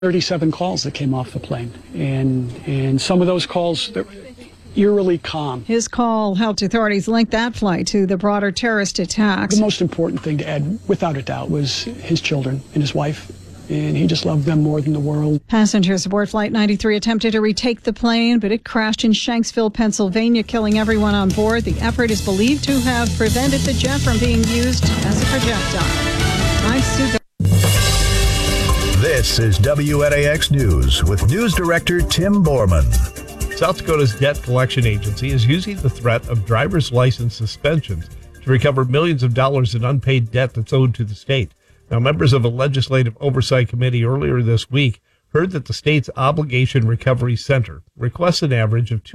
37 calls that came off the plane, and some of those calls, they're eerily calm. His call helped authorities link that flight to the broader terrorist attacks. The most important thing to Ed, without a doubt, was his children and his wife, and he just loved them more than the world. Passengers aboard Flight 93 attempted to retake the plane, but it crashed in Shanksville, Pennsylvania, killing everyone on board. The effort is believed to have prevented the jet from being used as a projectile. I'm Sue. This is WNAX News with News Director Tim Borman. South Dakota's debt collection agency is using the threat of driver's license suspensions to recover millions of dollars in unpaid debt that's owed to the state. Now, members of a legislative oversight committee earlier this week heard that the state's Obligation Recovery Center requests an average of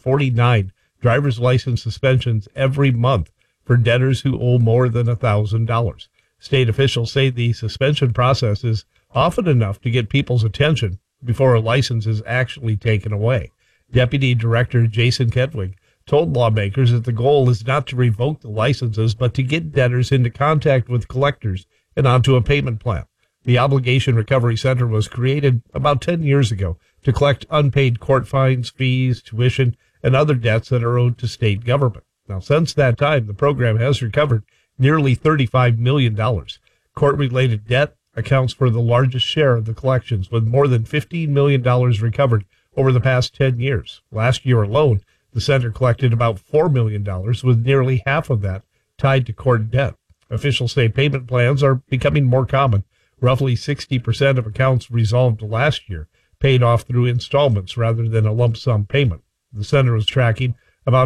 249 driver's license suspensions every month for debtors who owe more than $1,000. State officials say the suspension process is often enough to get people's attention before a license is actually taken away. Deputy Director Jason Kedwig told lawmakers that the goal is not to revoke the licenses, but to get debtors into contact with collectors and onto a payment plan. The Obligation Recovery Center was created about 10 years ago to collect unpaid court fines, fees, tuition, and other debts that are owed to state government. Now, since that time, the program has recovered nearly $35 million. Court-related debt accounts for the largest share of the collections, with more than $15 million recovered over the past 10 years. Last year alone, the center collected about $4 million, with nearly half of that tied to court debt. Officials say payment plans are becoming more common. Roughly 60% of accounts resolved last year paid off through installments rather than a lump sum payment. The center was tracking about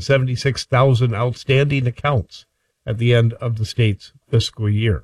176,000 outstanding accounts at the end of the state's fiscal year.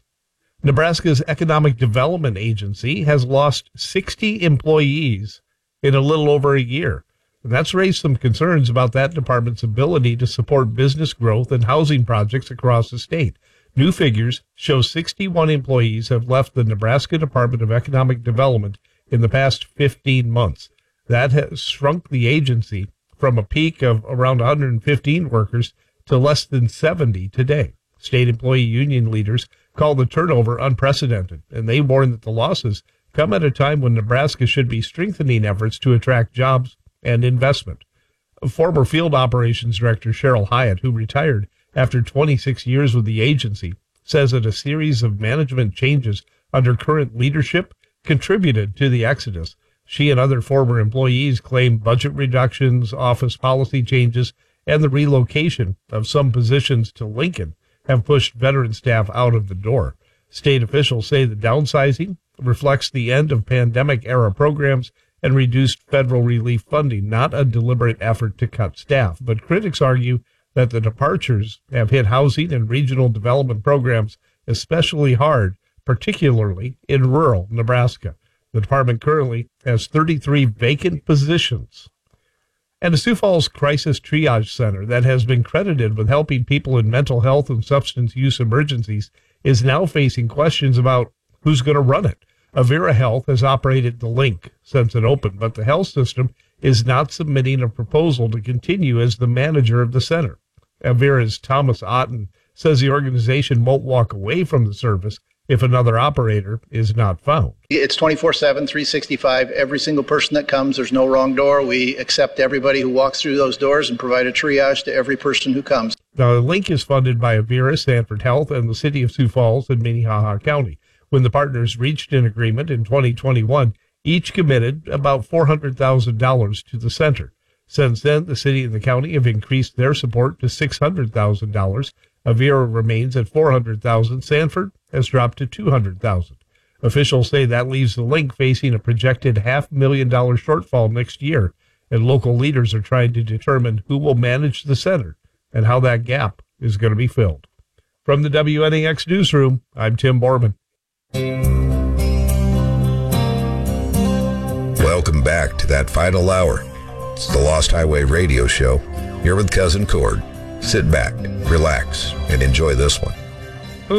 Nebraska's Economic Development Agency has lost 60 employees in a little over a year. And that's raised some concerns about that department's ability to support business growth and housing projects across the state. New figures show 61 employees have left the Nebraska Department of Economic Development in the past 15 months. That has shrunk the agency from a peak of around 115 workers to less than 70 today. State employee union leaders call the turnover unprecedented, and they warn that the losses come at a time when Nebraska should be strengthening efforts to attract jobs and investment. Former Field Operations Director Cheryl Hyatt, who retired after 26 years with the agency, says that a series of management changes under current leadership contributed to the exodus. She and other former employees claim budget reductions, office policy changes, and the relocation of some positions to Lincoln have pushed veteran staff out of the door. State officials say the downsizing reflects the end of pandemic-era programs and reduced federal relief funding, not a deliberate effort to cut staff. But critics argue that the departures have hit housing and regional development programs especially hard, particularly in rural Nebraska. The department currently has 33 vacant positions. And a Sioux Falls Crisis Triage Center that has been credited with helping people in mental health and substance use emergencies is now facing questions about who's going to run it. Avera Health has operated the link since it opened, but the health system is not submitting a proposal to continue as the manager of the center. Avera's Thomas Otten says the organization won't walk away from the service if another operator is not found. It's 24/7, 365. Every single person that comes, there's no wrong door. We accept everybody who walks through those doors and provide a triage to every person who comes. Now, the link is funded by Avera, Sanford Health, and the city of Sioux Falls and Minnehaha County. When the partners reached an agreement in 2021, each committed about $400,000 to the center. Since then, the city and the county have increased their support to $600,000. Avera remains at $400,000. Sanford has dropped to $200,000. Officials say that leaves the link facing a projected $500,000 shortfall next year, and local leaders are trying to determine who will manage the center and how that gap is going to be filled. From the WNAX Newsroom, I'm Tim Borman. Welcome back to that final hour. It's the Lost Highway Radio Show, here with Cousin Cord. Sit back, relax, and enjoy this one.